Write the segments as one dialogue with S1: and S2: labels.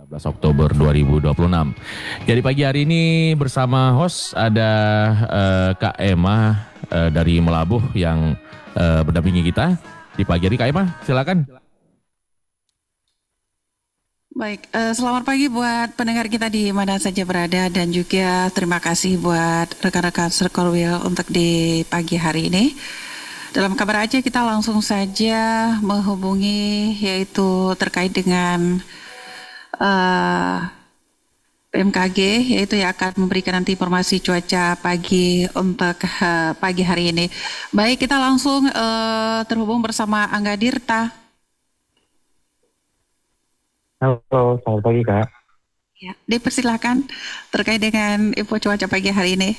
S1: 15 Oktober 2026. Jadi pagi hari ini bersama host ada Kak Emma dari Melabuh yang berdampingi kita di pagi hari. Kak Emma, silakan.
S2: Baik, selamat pagi buat pendengar kita di mana saja berada dan juga terima kasih buat rekan-rekan Circle Wheel untuk di pagi hari ini. Dalam kabar aja kita langsung saja menghubungi yaitu terkait dengan BMKG yaitu yang akan memberikan nanti informasi cuaca pagi untuk pagi hari ini. Baik, kita langsung terhubung bersama Angga Dirta.
S3: Halo, selamat pagi Kak.
S2: Ya, dipersilakan terkait dengan info cuaca pagi hari ini.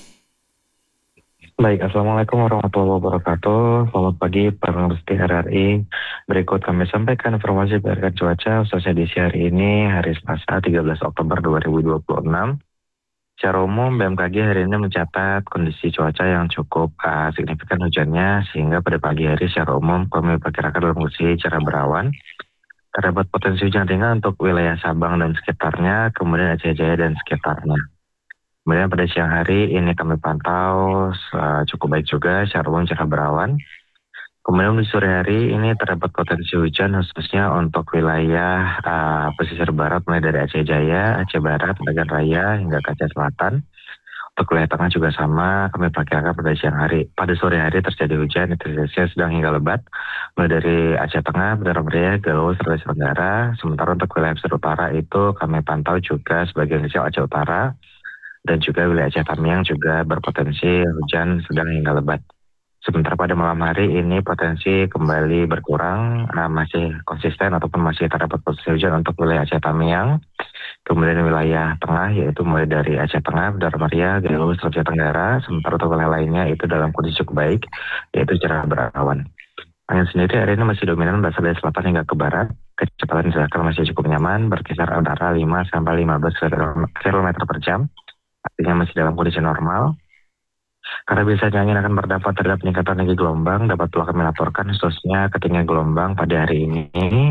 S3: Baik, Assalamualaikum warahmatullahi wabarakatuh. Selamat pagi pendengar setia RRI. Berikut kami sampaikan informasi berkait cuaca khususnya di hari ini, hari Selasa 13 Oktober 2026. Secara umum, BMKG hari ini mencatat kondisi cuaca yang cukup signifikan hujannya, sehingga pada pagi hari secara umum kami perkirakan dalam kondisi cerah berawan. Terdapat potensi hujan ringan untuk wilayah Sabang dan sekitarnya, kemudian Aceh Jaya dan sekitarnya. Kemudian pada siang hari ini kami pantau cukup baik juga, secara umum cerah berawan. Kemudian di sore hari ini terdapat potensi hujan khususnya untuk wilayah pesisir barat mulai dari Aceh Jaya, Aceh Barat, Bagan Raya hingga ke Aceh Selatan. Untuk wilayah tengah juga sama, kami perkirakan pada sore hari terjadi hujan intensitasnya sedang hingga lebat, mulai dari Aceh Tengah, Badan Raya, Galuh, Sulawesi Tenggara. Sementara untuk wilayah pesisir utara itu kami pantau juga sebagian kecil Aceh Utara, dan juga wilayah Aceh Tamiang juga berpotensi hujan sedang hingga lebat. Sementara pada malam hari ini potensi kembali berkurang, masih konsisten ataupun masih terdapat potensi hujan untuk wilayah Aceh Tamiang. Kemudian wilayah tengah yaitu mulai dari Aceh Tengah, Darmaria, Galuh, Sulawesi Tenggara. Sementara untuk wilayah lainnya itu dalam kondisi cukup baik, yaitu cerah berawan. Angin sendiri hari ini masih dominan berasal dari selatan hingga ke barat. Kecepatan misalkan masih cukup nyaman, berkisar antara 5 sampai 15 km per jam. Artinya masih dalam kondisi normal. Karena biasanya angin akan berdampak terhadap peningkatan tinggi gelombang, dapat pula kami laporkan khususnya ketinggian gelombang pada hari ini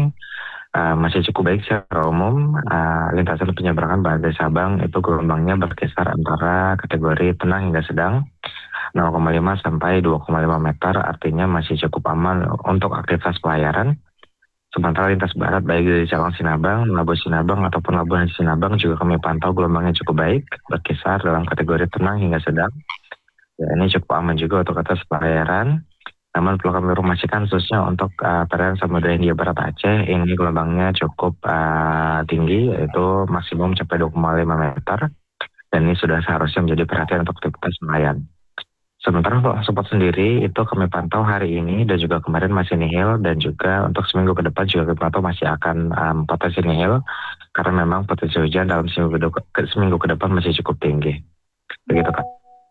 S3: masih cukup baik secara umum. Lintasan penyeberangan Pantai Sabang itu gelombangnya berkisar antara kategori tenang hingga sedang, 0,5 sampai 2,5 meter, artinya masih cukup aman untuk aktivitas pelayaran. Sementara lintas barat baik dari Cawang Sinabang, Labuan Sinabang ataupun Labuan Sinabang juga kami pantau gelombangnya cukup baik, berkisar dalam kategori tenang hingga sedang. Ya, ini cukup aman juga untuk atas pelayaran. Namun perlu kami informasikan khususnya untuk perairan Samudra Hindia Barat Aceh, ini gelombangnya cukup tinggi, yaitu maksimum sampai 2,5 meter. Dan ini sudah seharusnya menjadi perhatian untuk aktivitas nelayan. Sementara untuk support sendiri itu kami pantau hari ini dan juga kemarin masih nihil, dan juga untuk seminggu ke depan juga kami pantau masih akan potensi nihil, karena memang potensi hujan dalam seminggu ke depan masih cukup tinggi. Begitu Kak.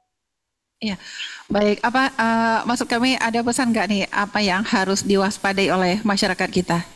S2: Ya, baik. Maksud kami ada pesan nggak nih apa yang harus diwaspadai oleh masyarakat kita?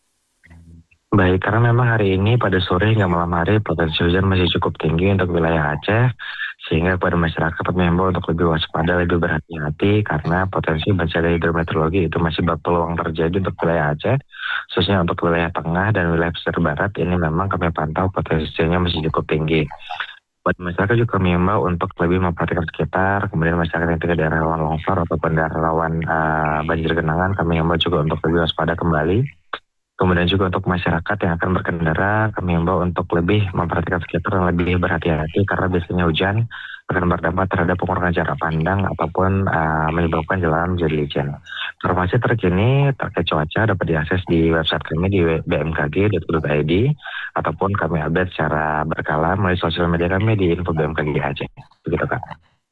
S3: Baik, karena memang hari ini pada sore hingga malam hari potensi hujan masih cukup tinggi untuk wilayah Aceh, sehingga kepada masyarakat mengimbau untuk lebih waspada, lebih berhati-hati karena potensi bencana hidrometeorologi itu masih berpeluang terjadi untuk wilayah Aceh, khususnya untuk wilayah tengah dan wilayah pesisir barat. Ini memang kami pantau potensinya masih cukup tinggi. Buat masyarakat juga mengimbau untuk lebih memperhatikan sekitar, kemudian masyarakat yang tinggal di daerah rawan longsor ataupun daerah rawan banjir genangan, kami mengimbau juga untuk lebih waspada kembali. Kemudian juga untuk masyarakat yang akan berkendara, kami mengimbau untuk lebih memperhatikan sekitar dan lebih berhati-hati karena biasanya hujan akan berdampak terhadap pengurangan jarak pandang ataupun menyebabkan jalanan menjadi licin. Informasi terkini terkait cuaca dapat diakses di website kami di bmkg.go.id ataupun kami update secara berkala melalui sosial media kami di info BMKG Aceh. Begitu Kak.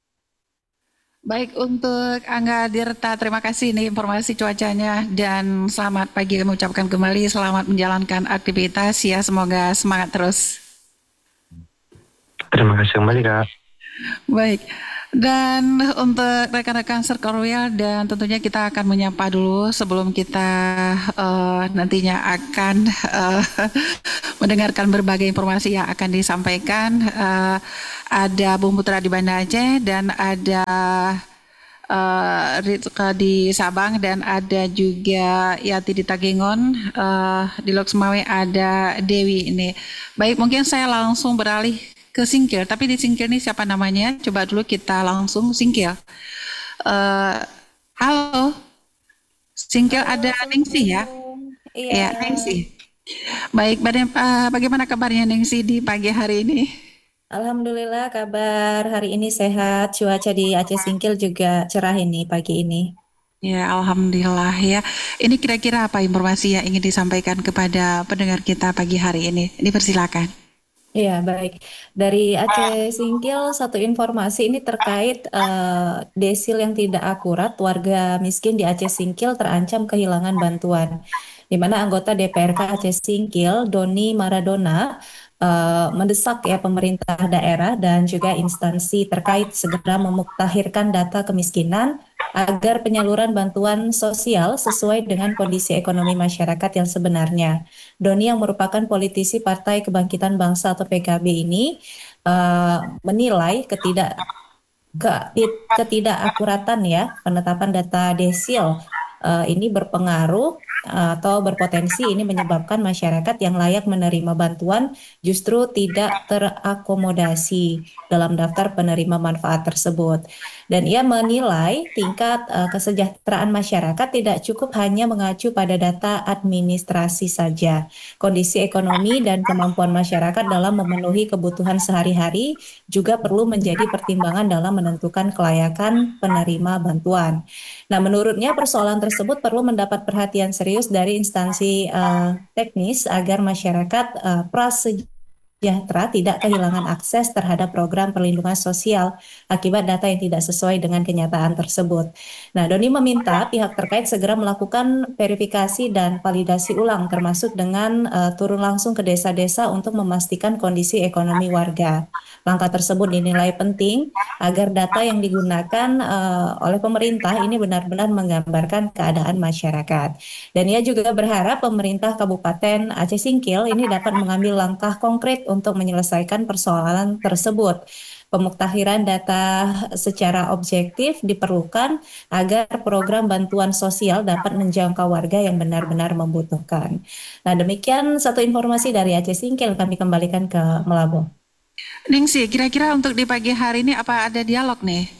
S2: Baik, untuk Angga Dirta, terima kasih nih informasi cuacanya dan selamat pagi kami ucapkan kembali, selamat menjalankan aktivitas ya, semoga semangat terus.
S3: Terima kasih kembali Kak.
S2: Baik, dan untuk rekan-rekan Circle Wheel dan tentunya kita akan menyapa dulu sebelum kita nantinya akan mendengarkan berbagai informasi yang akan disampaikan. Ada Bung Putra di Banda Aceh dan ada Rizka di Sabang, dan ada juga Yati di Takengon, di Loksmawe ada Dewi ini. Baik, mungkin saya langsung beralih ke Singkil, tapi di Singkil ini siapa namanya? Coba dulu kita langsung Singkil. Eh, Halo, Singkil
S4: Halo,
S2: ada Ningsih ya?
S4: Assalamualaikum. Iya,
S2: Ya, Ningsih. Baik, bagaimana kabarnya Ningsih di pagi hari ini?
S4: Alhamdulillah kabar hari ini sehat. Cuaca di Aceh Singkil juga cerah ini pagi ini.
S2: Ya, alhamdulillah ya. Ini kira-kira apa informasi yang ingin disampaikan kepada pendengar kita pagi hari ini? Dipersilakan.
S4: Iya, baik. Dari Aceh Singkil, satu informasi ini terkait desil yang tidak akurat. Warga miskin di Aceh Singkil terancam kehilangan bantuan. Di mana anggota DPRK Aceh Singkil, Doni Maradona, mendesak ya pemerintah daerah dan juga instansi terkait segera memuktahirkan data kemiskinan agar penyaluran bantuan sosial sesuai dengan kondisi ekonomi masyarakat yang sebenarnya. Doni yang merupakan politisi Partai Kebangkitan Bangsa atau PKB ini eh, menilai ketidakakuratan ya penetapan data desil ini berpengaruh atau berpotensi ini menyebabkan masyarakat yang layak menerima bantuan justru tidak terakomodasi dalam daftar penerima manfaat tersebut. Dan ia menilai tingkat kesejahteraan masyarakat tidak cukup hanya mengacu pada data administrasi saja. Kondisi ekonomi dan kemampuan masyarakat dalam memenuhi kebutuhan sehari-hari juga perlu menjadi pertimbangan dalam menentukan kelayakan penerima bantuan. Nah, menurutnya persoalan tersebut perlu mendapat perhatian serius dari instansi teknis agar masyarakat prasejahtera tidak kehilangan akses terhadap program perlindungan sosial akibat data yang tidak sesuai dengan kenyataan tersebut. Nah, Doni meminta pihak terkait segera melakukan verifikasi dan validasi ulang termasuk dengan turun langsung ke desa-desa untuk memastikan kondisi ekonomi warga. Langkah tersebut dinilai penting agar data yang digunakan oleh pemerintah ini benar-benar menggambarkan keadaan masyarakat. Dan ia juga berharap pemerintah Kabupaten Aceh Singkil ini dapat mengambil langkah konkret untuk menyelesaikan persoalan tersebut. Pemuktahiran data secara objektif diperlukan agar program bantuan sosial dapat menjangkau warga yang benar-benar membutuhkan. Nah, demikian satu informasi dari Aceh Singkil, kami kembalikan ke Melabuh.
S2: Ningsih, kira-kira untuk di pagi hari ini apa ada dialog nih?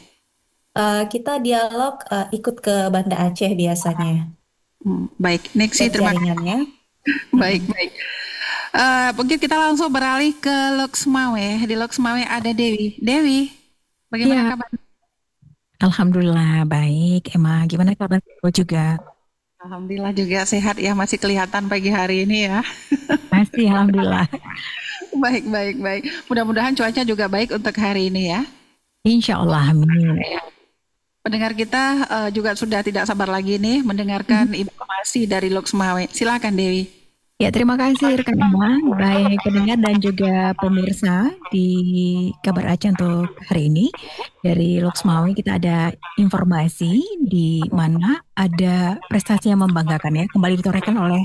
S4: Kita dialog ikut ke Banda Aceh biasanya.
S2: Baik, Ningsih,
S4: Cek
S2: terima kasih.
S4: jaringannya.
S2: Baik, baik. Mungkin kita langsung beralih ke Loksmawe. Di Loksmawe ada Dewi. Dewi, bagaimana
S5: Iya,
S2: kabar?
S5: alhamdulillah baik. Emma, gimana kabar kau juga?
S2: Alhamdulillah juga sehat ya, masih kelihatan pagi hari ini ya.
S5: Masih, alhamdulillah.
S2: Baik, baik, baik. Mudah-mudahan cuaca juga baik untuk hari ini ya.
S5: Insya Allah, amin.
S2: Pendengar kita juga sudah tidak sabar lagi nih mendengarkan informasi dari Loksmawe. Silakan Dewi.
S5: Ya, terima kasih rekan Emma, baik pendengar dan juga pemirsa di Kabar Aceh untuk hari ini. Dari Loksmawe kita ada informasi di mana ada prestasi yang membanggakan ya, kembali ditorehkan oleh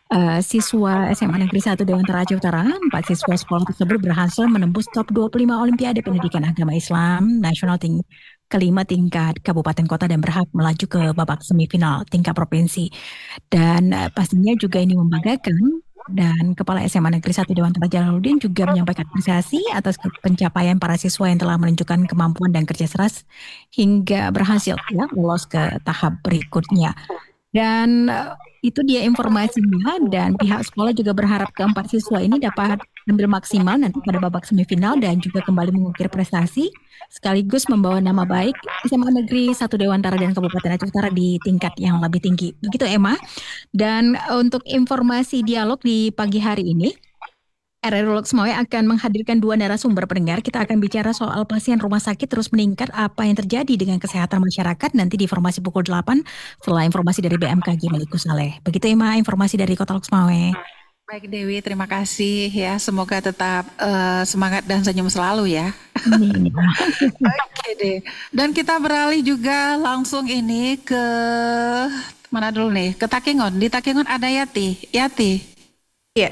S5: siswa SMA Negeri 1 Dewantara Aceh Utara. 4 siswa sekolah tersebut berhasil menembus top 25 Olimpiade Pendidikan Agama Islam Nasional kelima tingkat kabupaten kota dan berhak melaju ke babak semifinal tingkat provinsi. Dan pastinya juga ini membanggakan. Dan Kepala SMA Negeri 1 Dewantara Jalaluddin juga menyampaikan apresiasi atas pencapaian para siswa yang telah menunjukkan kemampuan dan kerja keras hingga berhasil ya lolos ke tahap berikutnya. Dan itu dia informasinya, dan pihak sekolah juga berharap keempat siswa ini dapat tampil maksimal nanti pada babak semifinal dan juga kembali mengukir prestasi sekaligus membawa nama baik SMA Negeri 1 Dewantara dan Kabupaten Aceh Utara di tingkat yang lebih tinggi. Begitu Emma. Dan untuk informasi dialog di pagi hari ini, RRI Loksmawe akan menghadirkan 2 narasumber pendengar. Kita akan bicara soal pasien rumah sakit terus meningkat, apa yang terjadi dengan kesehatan masyarakat nanti di informasi pukul 8 setelah informasi dari BMKG Meliku Saleh. Begitu Emma, informasi dari Kota Loksmawe.
S2: Baik Dewi, terima kasih ya. Semoga tetap semangat dan senyum selalu ya.
S5: Amin.
S2: Oke deh. Dan kita beralih juga langsung ini ke mana dulu nih? Ke Takengon. Di Takengon ada Yati. Yati.
S6: Iya.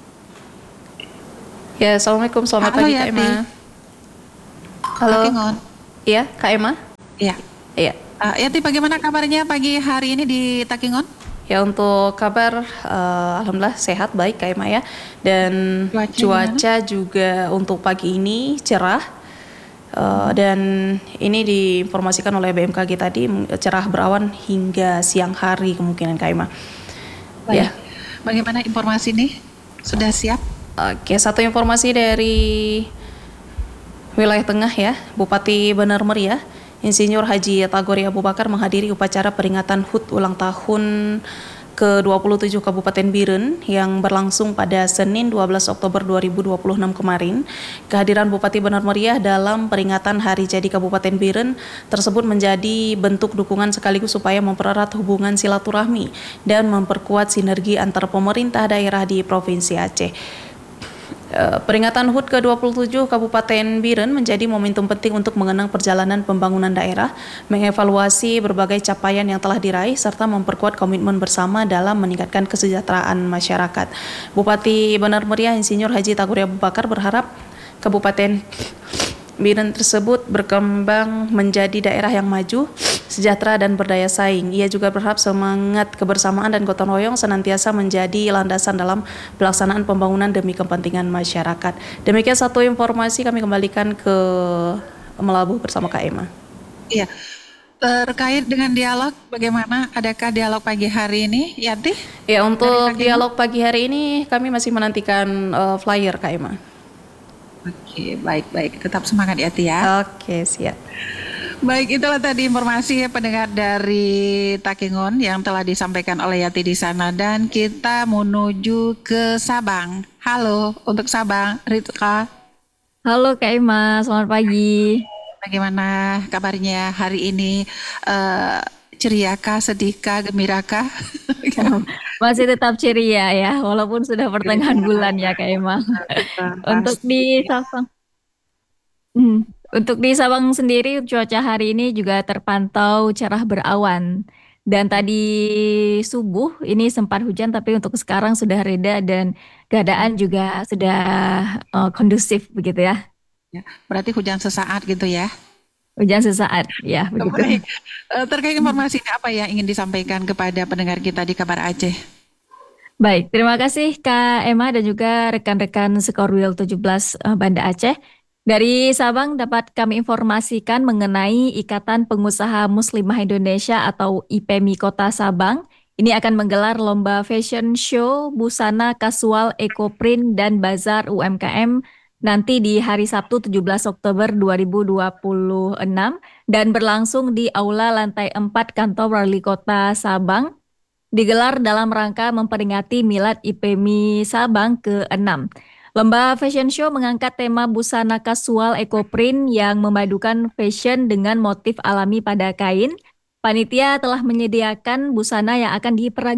S6: Ya, Assalamualaikum. Selamat
S2: Halo,
S6: pagi, Kak
S2: Yati.
S6: Emma. Halo.
S2: Takengon.
S6: Iya, Kak Emma?
S2: Iya.
S6: Iya.
S2: Yati, bagaimana kabarnya pagi hari ini di Takingon?
S6: Ya, untuk kabar alhamdulillah sehat, baik Kak Ema ya. Dan cuaca juga untuk pagi ini cerah. Dan ini diinformasikan oleh BMKG tadi cerah berawan hingga siang hari kemungkinan Kak Ema.
S2: Baik. Ya. Bagaimana informasi ini? Sudah siap?
S6: Oke, satu informasi dari wilayah tengah ya, Bupati Benar Meriah Insinyur Haji Tagori Abu Bakar menghadiri upacara peringatan HUT ulang tahun ke-27 Kabupaten Biren yang berlangsung pada Senin 12 Oktober 2026 kemarin. Kehadiran Bupati Benar Meriah dalam peringatan Hari Jadi Kabupaten Biren tersebut menjadi bentuk dukungan sekaligus supaya mempererat hubungan silaturahmi dan memperkuat sinergi antar pemerintah daerah di Provinsi Aceh. Peringatan HUT ke-27 Kabupaten Biren menjadi momentum penting untuk mengenang perjalanan pembangunan daerah, mengevaluasi berbagai capaian yang telah diraih, serta memperkuat komitmen bersama dalam meningkatkan kesejahteraan masyarakat. Bupati Benar Meriah Insinyur Haji Tagori Abu Bakar berharap Kabupaten Biren tersebut berkembang menjadi daerah yang maju, sejahtera dan berdaya saing. Ia juga berharap semangat kebersamaan dan gotong royong senantiasa menjadi landasan dalam pelaksanaan pembangunan demi kepentingan masyarakat. Demikian satu informasi, kami kembalikan ke Melabuh bersama Kak Ema.
S2: Iya. Terkait dengan dialog, bagaimana? Adakah dialog pagi hari ini, Yanti?
S6: Ya, untuk dialog pagi hari ini kami masih menantikan flyer Kak Ema.
S2: Oke, baik. Tetap semangat Yati ya.
S6: Oke, siap.
S2: Baik, itulah tadi informasi pendengar dari Takingon yang telah disampaikan oleh Yati di sana, dan kita menuju ke Sabang. Halo, untuk Sabang, Ritka.
S5: Halo Kak Ema, selamat pagi.
S2: Bagaimana kabarnya hari ini? Ceriakah, sedihkah, gemirakah?
S5: Masih tetap ceria ya, walaupun sudah pertengahan bulan ya Kak Ema. Untuk di Sabang. Untuk di Sabang sendiri cuaca hari ini juga terpantau cerah berawan. Dan tadi subuh ini sempat hujan, tapi untuk sekarang sudah reda dan keadaan juga sudah kondusif begitu ya.
S2: Berarti hujan sesaat gitu ya?
S5: Hujan sesaat, ya begitu.
S2: Baik. Terkait informasi apa yang ingin disampaikan kepada pendengar kita di Kabar Aceh?
S5: Baik, terima kasih Kak Ema dan juga rekan-rekan Skorwil 17 Banda Aceh. Dari Sabang dapat kami informasikan mengenai Ikatan Pengusaha Muslimah Indonesia atau IPMI Kota Sabang. Ini akan menggelar lomba fashion show, busana kasual, ekoprint, dan bazar UMKM nanti di hari Sabtu 17 Oktober 2026 dan berlangsung di Aula Lantai 4 Kantor Wali Kota Sabang. Digelar dalam rangka memperingati Milad IPMI Sabang ke-6. Lomba fashion show mengangkat tema busana kasual ekoprint yang memadukan fashion dengan motif alami pada kain. Panitia telah menyediakan busana yang akan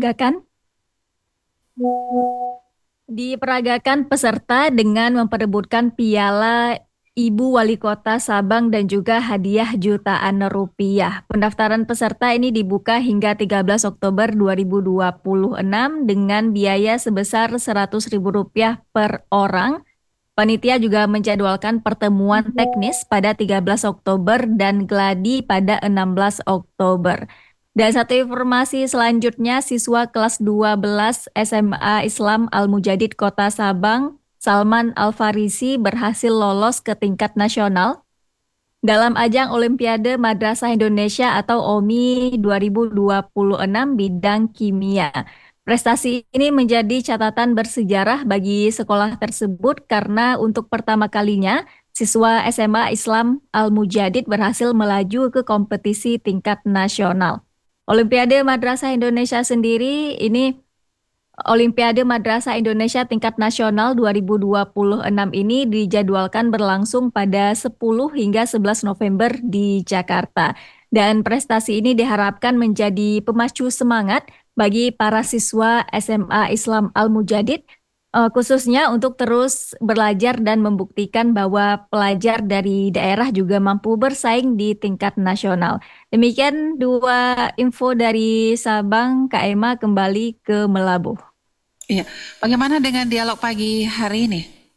S5: diperagakan peserta dengan memperebutkan piala Ibu Wali Kota Sabang dan juga hadiah jutaan rupiah. Pendaftaran peserta ini dibuka hingga 13 Oktober 2026 dengan biaya sebesar Rp100.000 per orang. Panitia juga menjadwalkan pertemuan teknis pada 13 Oktober dan gladi pada 16 Oktober. Dan satu informasi selanjutnya, siswa kelas 12 SMA Islam Al-Mujadid Kota Sabang, Salman Al-Farisi berhasil lolos ke tingkat nasional dalam ajang Olimpiade Madrasah Indonesia atau OMI 2026 bidang kimia. Prestasi ini menjadi catatan bersejarah bagi sekolah tersebut karena untuk pertama kalinya siswa SMA Islam Al-Mujadid berhasil melaju ke kompetisi tingkat nasional. Olimpiade Madrasah Indonesia sendiri ini Olimpiade Madrasah Indonesia tingkat nasional 2026 ini dijadwalkan berlangsung pada 10 hingga 11 November di Jakarta. Dan prestasi ini diharapkan menjadi pemacu semangat bagi para siswa SMA Islam Al-Mujadid, khususnya untuk terus belajar dan membuktikan bahwa pelajar dari daerah juga mampu bersaing di tingkat nasional. Demikian dua info dari Sabang. Kak Ema kembali ke Melabuh.
S2: Iya, bagaimana dengan dialog pagi hari ini?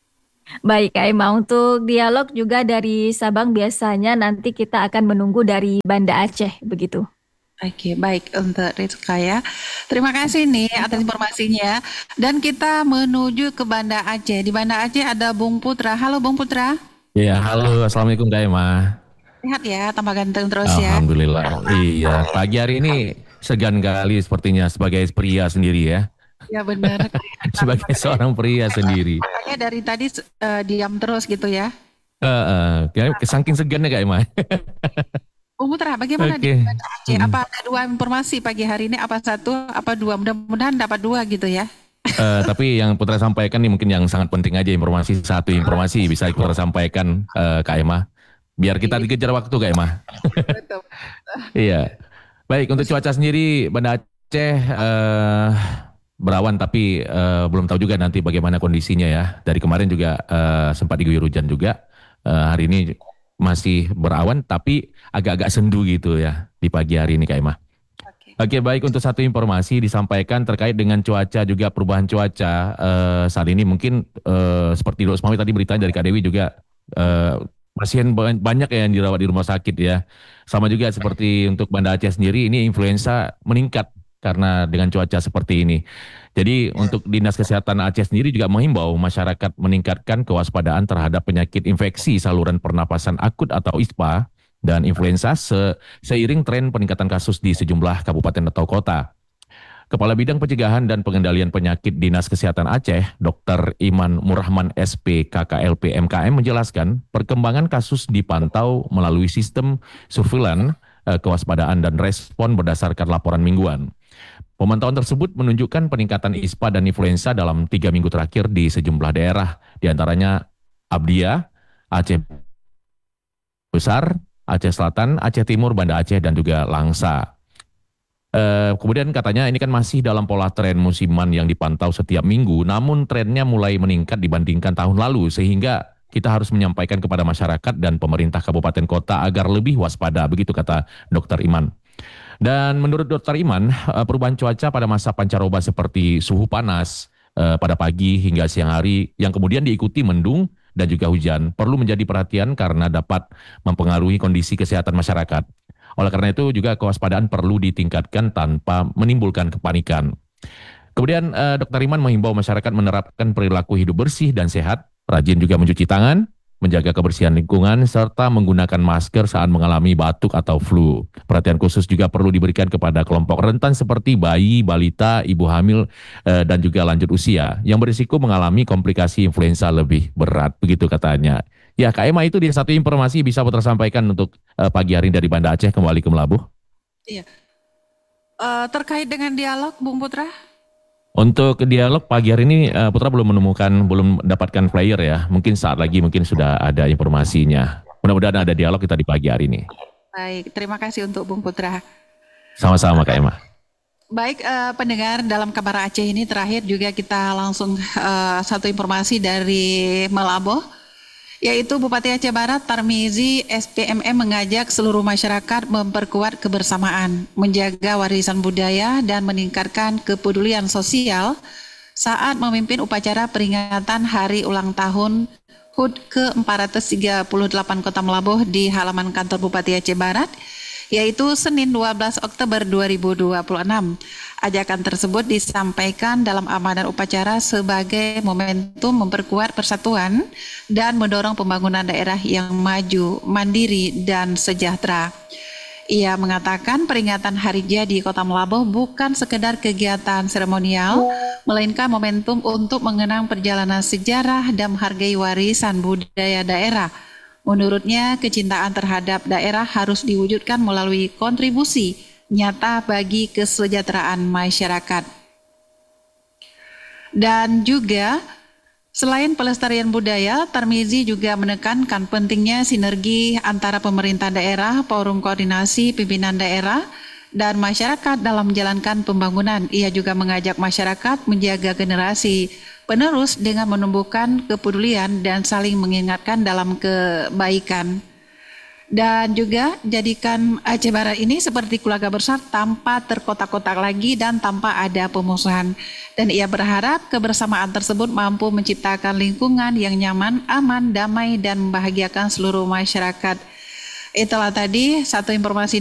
S7: Baik, Kak Emma, untuk dialog juga dari Sabang biasanya nanti kita akan menunggu dari Banda Aceh, begitu.
S2: Oke, baik untuk Rizka ya. Terima kasih nih atas informasinya. Dan kita menuju ke Banda Aceh. Di Banda Aceh ada Bung Putra. Halo Bung Putra.
S1: Ya, halo, assalamualaikum Kak Emma.
S2: Sehat ya, tambah ganteng terus ya.
S1: Alhamdulillah. Iya, pagi hari ini segan kali sepertinya sebagai pria sendiri ya.
S2: Ya benar.
S1: Sebagai seorang pria sendiri.
S2: Makanya dari tadi diam terus gitu ya.
S1: Saking segannya Kak Emma.
S2: Bung Putra, bagaimana di
S1: Oke.
S2: Banda Aceh? Apa ada dua informasi pagi hari ini? Apa satu, apa dua? Mudah-mudahan dapat dua gitu ya.
S1: Tapi yang Putra sampaikan nih mungkin yang sangat penting aja informasi, satu informasi bisa Putra sampaikan Kak Emma. Biar kita dikejar waktu Kak Emma.
S2: Betul.
S1: Iya. Baik, untuk cuaca sendiri Banda Aceh berawan tapi belum tahu juga nanti bagaimana kondisinya ya. Dari kemarin juga sempat diguyur hujan juga. Hari ini masih berawan tapi agak-agak sendu gitu ya di pagi hari ini Kak Emma.
S2: Oke.
S1: Oke, baik, untuk satu informasi disampaikan terkait dengan cuaca juga perubahan cuaca saat ini mungkin seperti Dok Semawi tadi beritanya dari Kak Dewi juga pasien banyak yang dirawat di rumah sakit ya. Sama juga seperti untuk Banda Aceh sendiri ini influenza meningkat karena dengan cuaca seperti ini. Jadi untuk Dinas Kesehatan Aceh sendiri juga menghimbau masyarakat meningkatkan kewaspadaan terhadap penyakit infeksi saluran pernapasan akut atau ISPA dan influenza seiring tren peningkatan kasus di sejumlah kabupaten atau kota. Kepala Bidang Pencegahan dan Pengendalian Penyakit Dinas Kesehatan Aceh, Dr. Iman Murrahman SP KKLP MKM menjelaskan perkembangan kasus dipantau melalui sistem surveillance, kewaspadaan dan respon berdasarkan laporan mingguan. Pemantauan tersebut menunjukkan peningkatan ISPA dan influenza dalam 3 minggu terakhir di sejumlah daerah, diantaranya Abdia, Aceh Besar, Aceh Selatan, Aceh Timur, Banda Aceh, dan juga Langsa. Kemudian katanya ini kan masih dalam pola tren musiman yang dipantau setiap minggu, namun trennya mulai meningkat dibandingkan tahun lalu, sehingga kita harus menyampaikan kepada masyarakat dan pemerintah kabupaten kota agar lebih waspada, begitu kata Dr. Iman. Dan menurut Dr. Iman, perubahan cuaca pada masa pancaroba seperti suhu panas pada pagi hingga siang hari yang kemudian diikuti mendung dan juga hujan perlu menjadi perhatian karena dapat mempengaruhi kondisi kesehatan masyarakat. Oleh karena itu juga kewaspadaan perlu ditingkatkan tanpa menimbulkan kepanikan. Kemudian Dr. Iman menghimbau masyarakat menerapkan perilaku hidup bersih dan sehat, rajin juga mencuci tangan, menjaga kebersihan lingkungan, serta menggunakan masker saat mengalami batuk atau flu. Perhatian khusus juga perlu diberikan kepada kelompok rentan seperti bayi, balita, ibu hamil, dan juga lanjut usia yang berisiko mengalami komplikasi influenza lebih berat, begitu katanya. Ya, Kak Emma, itu dia satu informasi bisa Putra sampaikan untuk pagi hari ini dari Banda Aceh kembali ke Melabuh.
S2: Iya. Terkait dengan dialog, Bung Putra?
S1: Untuk dialog pagi hari ini Putra belum dapatkan flyer ya. Mungkin saat lagi mungkin sudah ada informasinya. Mudah-mudahan ada dialog kita di pagi hari ini.
S2: Baik, terima kasih untuk Bung Putra.
S1: Sama-sama Kak Emma.
S2: Baik, pendengar dalam kabar Aceh ini terakhir juga kita langsung satu informasi dari Melaboh, yaitu Bupati Aceh Barat Tarmizi SPMM mengajak seluruh masyarakat memperkuat kebersamaan, menjaga warisan budaya dan meningkatkan kepedulian sosial saat memimpin upacara peringatan Hari Ulang Tahun HUT ke-438 Kota Melaboh di halaman kantor Bupati Aceh Barat, yaitu Senin 12 Oktober 2026. Ajakan tersebut disampaikan dalam amanat upacara sebagai momentum memperkuat persatuan dan mendorong pembangunan daerah yang maju, mandiri, dan sejahtera. Ia mengatakan peringatan Hari Jadi Kota Melaboh bukan sekedar kegiatan seremonial, melainkan momentum untuk mengenang perjalanan sejarah dan menghargai warisan budaya daerah. Menurutnya, kecintaan terhadap daerah harus diwujudkan melalui kontribusi nyata bagi kesejahteraan masyarakat. Dan juga, selain pelestarian budaya, Tarmizi juga menekankan pentingnya sinergi antara pemerintah daerah, forum koordinasi pimpinan daerah, dan masyarakat dalam menjalankan pembangunan. Ia juga mengajak masyarakat menjaga generasi penerus dengan menumbuhkan kepedulian dan saling mengingatkan dalam kebaikan. Dan juga jadikan Aceh Barat ini seperti keluarga besar tanpa terkotak-kotak lagi dan tanpa ada pemusuhan. Dan ia berharap kebersamaan tersebut mampu menciptakan lingkungan yang nyaman, aman, damai, dan membahagiakan seluruh masyarakat. Itulah tadi satu informasi